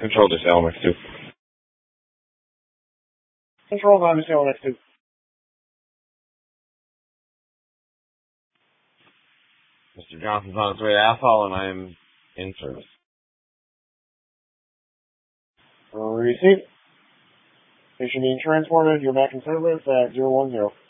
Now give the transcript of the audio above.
Control this LMX2. Control on this LMX2. Mr. Johnson's on his way to Athol, and I am in service. Receive. Station being transported. You're back in service at 010.